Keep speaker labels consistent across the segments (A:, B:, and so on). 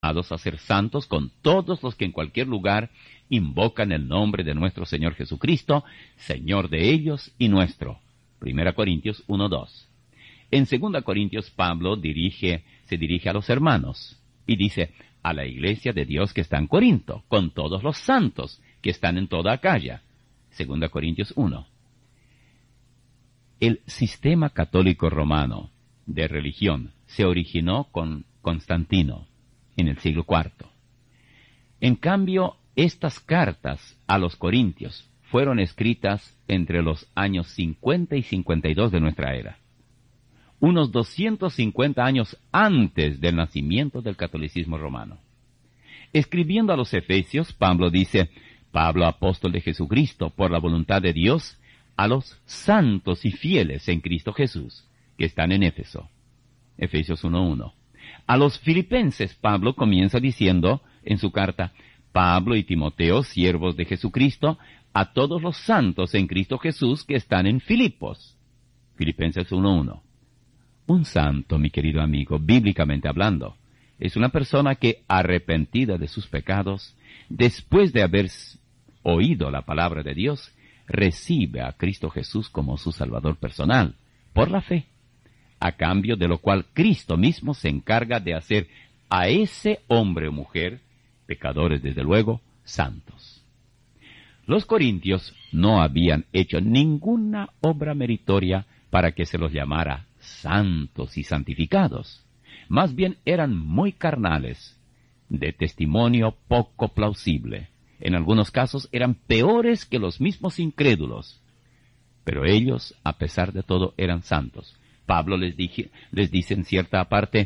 A: a ser santos con todos los que en cualquier lugar invocan el nombre de nuestro Señor Jesucristo, Señor de ellos y nuestro. 1 Corintios 1:2. En 2 Corintios, Pablo se dirige a los hermanos y dice, a la iglesia de Dios que está en Corinto, con todos los santos que están en toda Acaya. 2 Corintios 1. El sistema católico romano de religión se originó con Constantino en el siglo IV. En cambio, estas cartas a los corintios fueron escritas entre los años 50 y 52 de nuestra era, unos 250 años antes del nacimiento del catolicismo romano. Escribiendo a los Efesios, Pablo dice, Pablo, apóstol de Jesucristo, por la voluntad de Dios, a los santos y fieles en Cristo Jesús, que están en Éfeso. Efesios 1:1. A los filipenses, Pablo comienza diciendo en su carta, Pablo y Timoteo, siervos de Jesucristo, a todos los santos en Cristo Jesús que están en Filipos. Filipenses 1:1. Un santo, mi querido amigo, bíblicamente hablando, es una persona que, arrepentida de sus pecados, después de haber oído la palabra de Dios, recibe a Cristo Jesús como su Salvador personal, por la fe, a cambio de lo cual Cristo mismo se encarga de hacer a ese hombre o mujer, pecadores desde luego, santos. Los corintios no habían hecho ninguna obra meritoria para que se los llamara santos y santificados. Más bien eran muy carnales, de testimonio poco plausible. En algunos casos eran peores que los mismos incrédulos. Pero ellos, a pesar de todo, eran santos. Pablo les dice en cierta parte,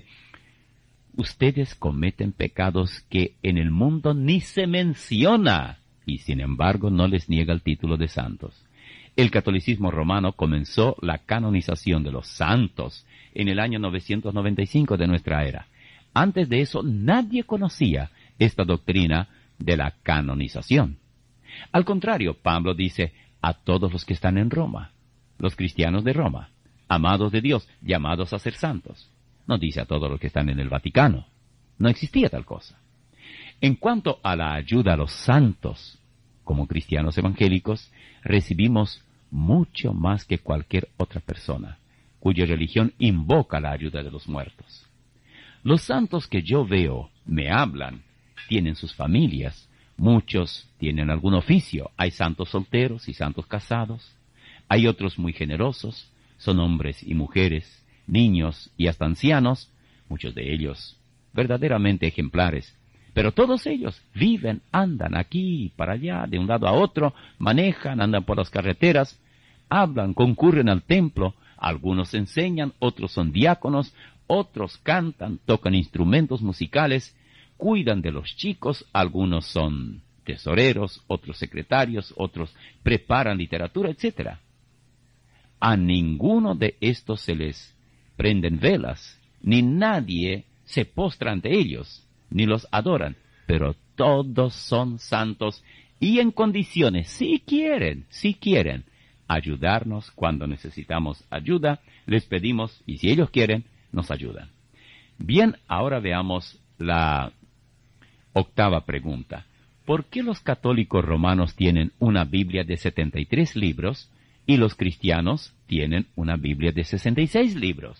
A: ustedes cometen pecados que en el mundo ni se menciona, y sin embargo no les niega el título de santos. El catolicismo romano comenzó la canonización de los santos en el año 995 de nuestra era. Antes de eso nadie conocía esta doctrina de la canonización. Al contrario, Pablo dice a todos los que están en Roma, los cristianos de Roma, amados de Dios, llamados a ser santos. No dice a todos los que están en el Vaticano. No existía tal cosa. En cuanto a la ayuda a los santos, como cristianos evangélicos, recibimos mucho más que cualquier otra persona, cuya religión invoca la ayuda de los muertos. Los santos que yo veo me hablan, tienen sus familias, muchos tienen algún oficio, hay santos solteros y santos casados, hay otros muy generosos, son hombres y mujeres, niños y hasta ancianos, muchos de ellos verdaderamente ejemplares, pero todos ellos viven, andan aquí y para allá, de un lado a otro, manejan, andan por las carreteras, hablan, concurren al templo, algunos enseñan, otros son diáconos, otros cantan, tocan instrumentos musicales, cuidan de los chicos, algunos son tesoreros, otros secretarios, otros preparan literatura, etc. A ninguno de estos se les prenden velas, ni nadie se postra ante ellos, ni los adoran, pero todos son santos y en condiciones, si quieren, ayudarnos cuando necesitamos ayuda, les pedimos y si ellos quieren, nos ayudan. Bien, ahora veamos la octava pregunta. ¿Por qué los católicos romanos tienen una Biblia de 73 libros y los cristianos tienen una Biblia de 66 libros?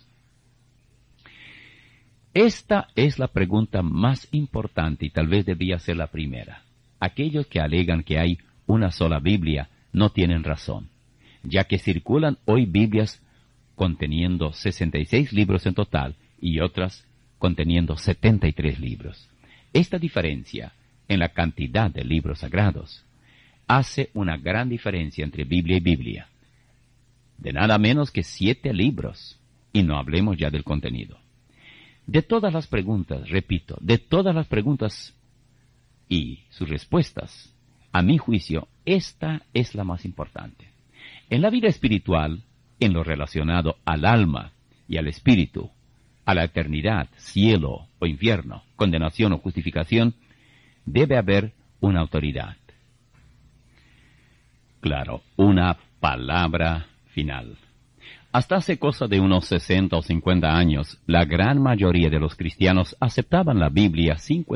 A: Esta es la pregunta más importante y tal vez debía ser la primera. Aquellos que alegan que hay una sola Biblia no tienen razón, ya que circulan hoy Biblias conteniendo 66 libros en total y otras conteniendo 73 libros. Esta diferencia en la cantidad de libros sagrados hace una gran diferencia entre Biblia y Biblia. De nada menos que 7 libros, y no hablemos ya del contenido. De todas las preguntas, repito, de todas las preguntas y sus respuestas, a mi juicio, esta es la más importante. En la vida espiritual, en lo relacionado al alma y al espíritu, a la eternidad, cielo o infierno, condenación o justificación, debe haber una autoridad. Claro, una palabra final. Hasta hace cosa de unos 60 o 50 años, la gran mayoría de los cristianos aceptaban la Biblia sin